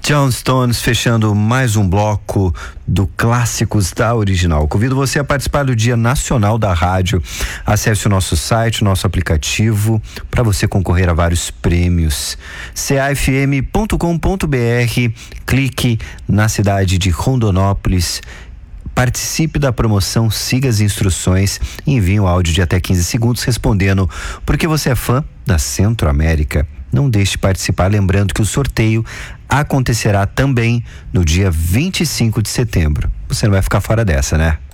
John Stones fechando mais um bloco do Clássicos da Original. Convido você a participar do Dia Nacional da Rádio. Acesse o nosso site, o nosso aplicativo, para você concorrer a vários prêmios. cafm.com.br, clique na cidade de Rondonópolis, participe da promoção, siga as instruções e envie um áudio de até 15 segundos respondendo porque você é fã da Centro-América. Não deixe de participar, lembrando que o sorteio acontecerá também no dia 25 de setembro. Você não vai ficar fora dessa, né?